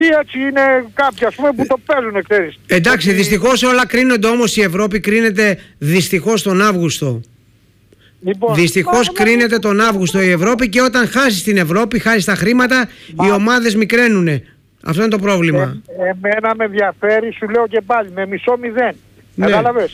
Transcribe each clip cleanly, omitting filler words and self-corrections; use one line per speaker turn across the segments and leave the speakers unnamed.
ή έτσι είναι κάποιοι ας πούμε που το παίζουν, ξέρεις.
Εντάξει, δυστυχώς όλα κρίνονται, όμως η Ευρώπη κρίνεται δυστυχώς τον Αύγουστο.
Λοιπόν,
Δυστυχώς κρίνεται τον Αύγουστο η Ευρώπη, και όταν χάσει την Ευρώπη, χάσει τα χρήματα, οι ομάδες μικραίνουνε. Αυτό είναι το πρόβλημα.
Εμένα με ενδιαφέρει, σου λέω και πάλι, με μισό 0.
Ναι.
Κατάλαβες.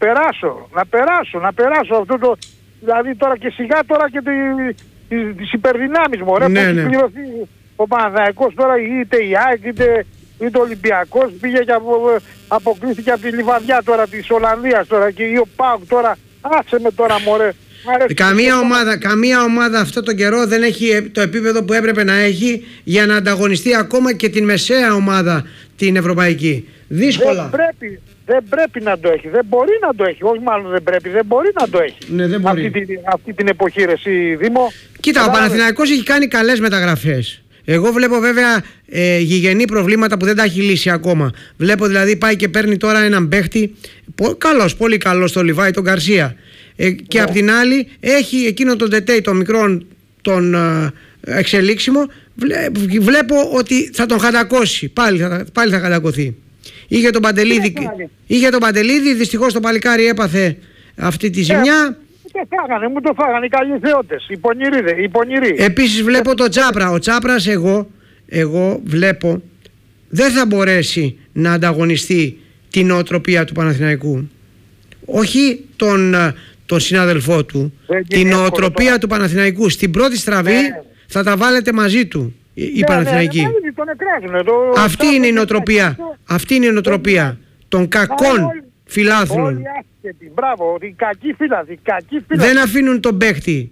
Να περάσω αυτό το... Δηλαδή τώρα και σιγά τώρα και τις υπερδυνάμεις μου. Ωραία,
Ναι,
πώς
ναι.
έχει πληρωθεί ο Παναθηναϊκός τώρα, είτε η ΑΕΚ είτε ο Ολυμπιακός, πήγε και αποκλείστηκε από τη Λιβαδιά τώρα της Ολλανδίας τώρα, και ο ΠΑΟΚ τώρα. Άσε με τώρα μωρέ.
Καμία ομάδα αυτόν τον καιρό δεν έχει το επίπεδο που έπρεπε να έχει για να ανταγωνιστεί ακόμα και την μεσαία ομάδα την ευρωπαϊκή. Δύσκολα.
Δεν πρέπει να το έχει. Δεν μπορεί να το έχει. Όχι μάλλον δεν πρέπει. Δεν μπορεί να το έχει.
Ναι, δεν μπορεί.
Αυτή την εποχή, ρε εσύ, Δήμο.
Κοίτα, ο Παναθηναϊκός έχει κάνει καλές μεταγραφές. Εγώ βλέπω βέβαια γηγενή προβλήματα που δεν τα έχει λύσει ακόμα. Βλέπω δηλαδή πάει και παίρνει τώρα έναν παίχτη πολύ καλός, τον Λιβάη, τον Γκαρσία. Και απ' την άλλη έχει εκείνο τον Τετέι, τον μικρό, τον εξελίξιμο. Βλέπω ότι θα τον χαντακώσει. Πάλι θα χαντακωθεί. Είχε τον Παντελίδη, δυστυχώς το παλικάρι έπαθε αυτή τη ζημιά.
Μου το φάγανε οι καλοί θεότες, οι πονηροί.
Επίσης βλέπω τον Τσάπρα. Ο Τσάπρας εγώ βλέπω δεν θα μπορέσει να ανταγωνιστεί την νοοτροπία του Παναθηναϊκού. Όχι τον συνάδελφό του, την νοοτροπία του Παναθηναϊκού. Στην πρώτη στραβή θα τα βάλετε μαζί του οι Παναθηναϊκοί. Αυτή είναι η νοοτροπία. Αυτή είναι η νοοτροπία των κακών φιλάθλων.
Μπράβο, οι κακοί φίλαθλοι.
Δεν αφήνουν τον παίχτη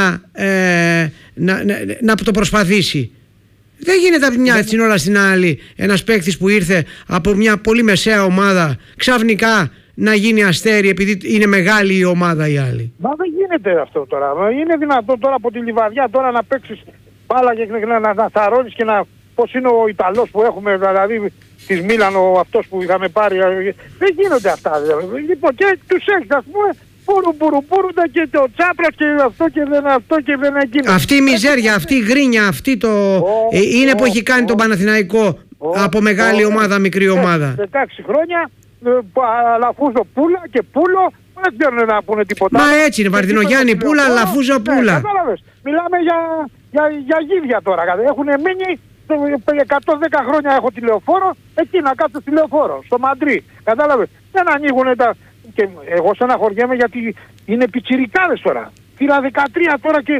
να το προσπαθήσει. Δεν γίνεται από μια ώρα στην άλλη ένας παίχτης που ήρθε από μια πολύ μεσαία ομάδα ξαφνικά να γίνει αστέρι επειδή είναι μεγάλη η ομάδα η άλλη.
Μα δεν γίνεται αυτό τώρα. Είναι δυνατόν τώρα από τη Λιβαδιά τώρα να παίξεις μπάλα και να θαρρώνεις και να... Πώς είναι ο Ιταλός που έχουμε, δηλαδή της Μίλανο, αυτός που είχαμε πάρει. Δεν γίνονται αυτά. Δηλαδή. Λοιπόν, και τους έχεις, ας πούμε, πούρουν και το Τσάπρα και αυτό και δεν εκείνο.
Αυτή η μιζέρια, αυτή η γκρίνια, αυτή είναι που έχει κάνει τον Παναθηναϊκό από μεγάλη ομάδα, μικρή ομάδα.
16 χρόνια, Λαφούζο Πούλα και Πούλο, δεν ξέρουν να πούνε τίποτα.
Μα έτσι είναι, Βαρδινογιάννη Πούλα, Λαφούζο Πούλα.
Κατάλαβες. Μιλάμε για γίδια τώρα. Έχουν μείνει 110 χρόνια έχω τηλεοφόρο, εκεί να κάτσω τηλεοφόρο, στο Μαντρί. Κατάλαβες. Δεν ανοίγουν τα... Και εγώ στεναχωριέμαι γιατί είναι πιτσιρικάδες τώρα. Φύλλα 13 τώρα και...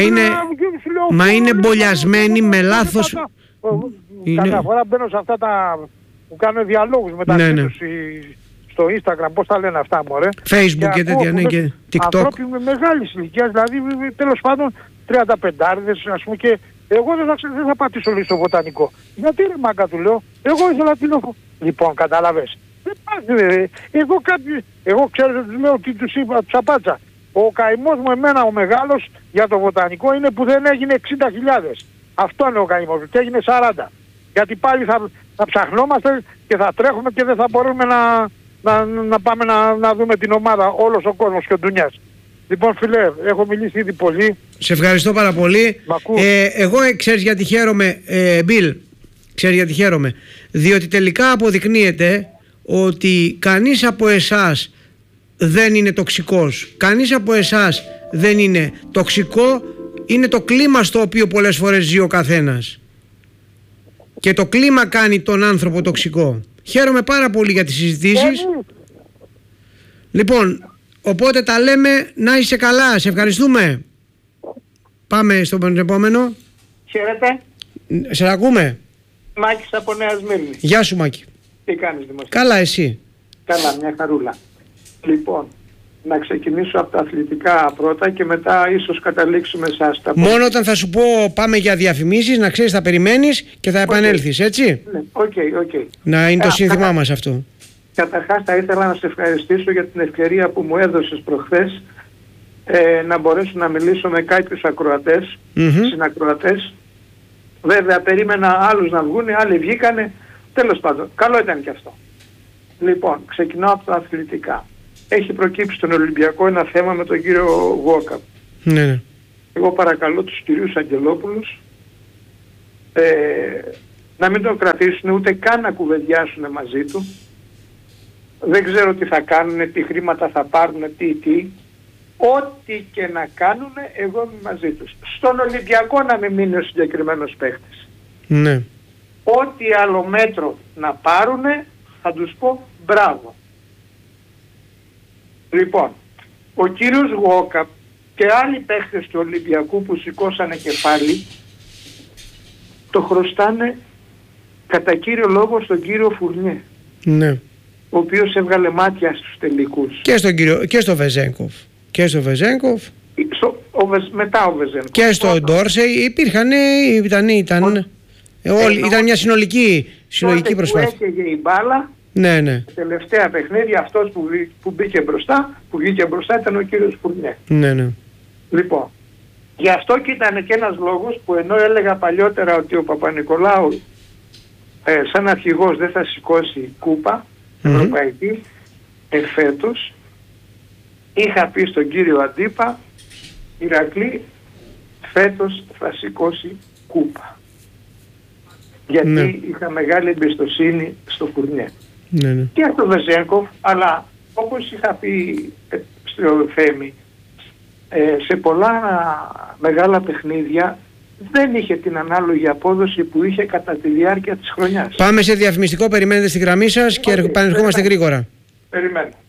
Μα είναι μπολιασμένοι με λάθος...
Κάθε φορά μπαίνω σε αυτά τα... που κάνουν διαλόγους μεταξύ τους στο Instagram, πώς τα λένε αυτά μωρέ.
Facebook και τέτοια, ναι, και TikTok.
Ανθρώποι με μεγάλης ηλικίας, δηλαδή τέλος πάντων 35άριδες ας πούμε, και εγώ δεν θα πατήσω λίγο στο βοτανικό. Γιατί ρε μάγκα του λέω, εγώ ήθελα τηλέφωνο. Λοιπόν, κατάλαβες. Δεν πάθει, εγώ ξέρω ότι τους λέω τι τους είπα, τους απάτσα. Ο καημός μου εμένα ο μεγάλος για το βοτανικό είναι που δεν έγινε 60.000. Αυτό είναι ο καημός μου και έγινε 40. Γιατί πάλι θα ψαχνόμαστε και θα τρέχουμε και δεν θα μπορούμε να πάμε να δούμε την ομάδα, όλος ο κόσμος και ο Ντουνιάς. Λοιπόν φίλε, έχω μιλήσει ήδη πολύ.
Σε ευχαριστώ πάρα πολύ. Εγώ ξέρεις γιατί χαίρομαι, Μπιλ, ξέρεις γιατί χαίρομαι. Διότι τελικά αποδεικνύεται ότι κανείς από εσάς δεν είναι τοξικός. Κανείς από εσάς δεν είναι τοξικό. Είναι το κλίμα στο οποίο πολλές φορές ζει ο καθένας. Και το κλίμα κάνει τον άνθρωπο τοξικό. Χαίρομαι πάρα πολύ για τις συζητήσεις. Λοιπόν, οπότε τα λέμε, να είσαι καλά. Σε ευχαριστούμε. Πάμε στον επόμενο.
Χαίρετε.
Σε ακούμε.
Μάκης από Νέα Σμύρνη.
Γεια σου Μάκη.
Τι κάνεις Δημοσίου?
Καλά, εσύ?
Καλά, μια χαρούλα. Λοιπόν, να ξεκινήσω από τα αθλητικά πρώτα και μετά ίσως καταλήξουμε εσάς τα...
Μόνο όταν θα σου πω πάμε για διαφημίσεις, να ξέρεις θα περιμένεις και θα επανέλθεις, έτσι?
Ναι, οκ.
Να είναι το σύνθημά μας αυτό.
Καταρχάς θα ήθελα να σε ευχαριστήσω για την ευκαιρία που μου έδωσες προχθές να μπορέσω να μιλήσω με κάποιους ακροατές, συνακροατές. Βέβαια περίμενα άλλους να βγουν, άλλοι βγήκανε. Τέλος πάντων, καλό ήταν και αυτό. Λοιπόν, ξεκινάω από τα αθλητικά. Έχει προκύψει στον Ολυμπιακό ένα θέμα με τον κύριο Γουόκα.
Ναι.
Εγώ παρακαλώ τους κυρίους Αγγελόπουλους να μην τον κρατήσουν ούτε καν να κουβεντιάσουν μαζί του. Δεν ξέρω τι θα κάνουν, τι χρήματα θα πάρουν, τι. Ό,τι και να κάνουν, εγώ είμαι μαζί τους. Στον Ολυμπιακό να μην μείνει ο συγκεκριμένος παίχτης.
Ναι.
Ό,τι άλλο μέτρο να πάρουν, θα τους πω μπράβο. Λοιπόν, ο κύριος Γουόκα και άλλοι παίχτες του Ολυμπιακού που σηκώσανε κεφάλι, το χρωστάνε κατά κύριο λόγο στον κύριο Φουρνιέ.
Ναι.
Ο οποίος έβγαλε μάτια στους τελικούς.
Και στο Βεζένκοφ.
Μετά ο Βεζένκοφ.
Και στο Ντόρσεϊ υπήρχαν, ήταν μια συλλογική προσπάθεια.
Που έκαιγε η μπάλα,
ναι.
τελευταία παιχνίδια αυτός που βγήκε μπροστά ήταν ο κύριος Φουρνιέ.
Ναι.
Λοιπόν, γι' αυτό και ήταν και ένας λόγος που ενώ έλεγα παλιότερα ότι ο Παπα-Νικολάου σαν αρχηγός δεν θα σηκώσει κούπα ευρωπαϊκή, φέτος είχα πει στον κύριο Αντίπα, Ηρακλή, φέτος θα σηκώσει κούπα. Γιατί είχα μεγάλη εμπιστοσύνη στο Φουρνιέ.
Ναι.
Και στο Βεζένκοφ, αλλά όπως είχα πει στο Θέμη, σε πολλά μεγάλα παιχνίδια δεν είχε την ανάλογη απόδοση που είχε κατά τη διάρκεια της χρονιάς.
Πάμε σε διαφημιστικό, περιμένετε στη γραμμή σας και επανερχόμαστε γρήγορα.
Περιμένω.